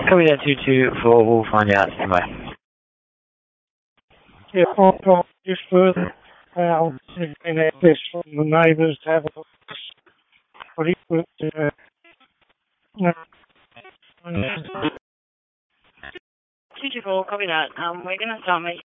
Copy that 224, we'll find out. Stand by. Yeah, I'll talk just further. And access from the neighbours to have a look. What he put, 224, copy that. We're going to start making...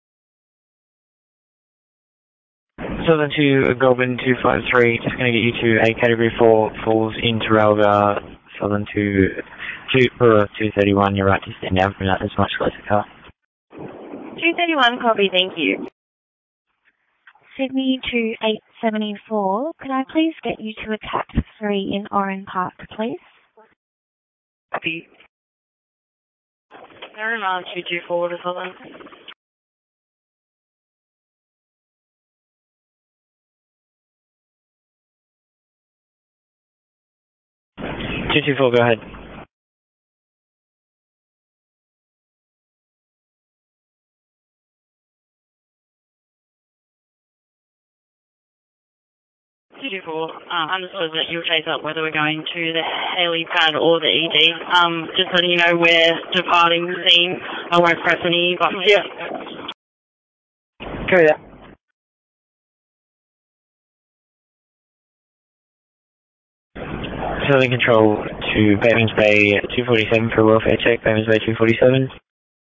Southern to Goulburn 253, just going to get you to a Category 4, falls in Trafalgar. Southern to 231, you're right to stand down from that, there's much closer car. 231, copy, thank you. Sydney to 874, could I please get you to a tax 3 in Oran Park, please? Copy. Aaron 224 to Southern. 224, go ahead. Understood that you'll chase up whether we're going to the Haley pad or the ED. Just letting you know we're departing the scene. I won't press any buttons. Yeah. Carry that. Southern Control to Batemans Bay 247 for welfare check, Batemans Bay 247.